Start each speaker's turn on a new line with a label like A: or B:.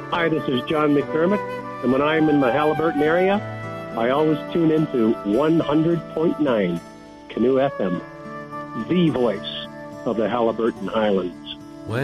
A: Hi, this is John McDermott, and when I'm in the Haliburton area, I always tune into 100.9 Canoe FM, the voice of the Haliburton Highlands.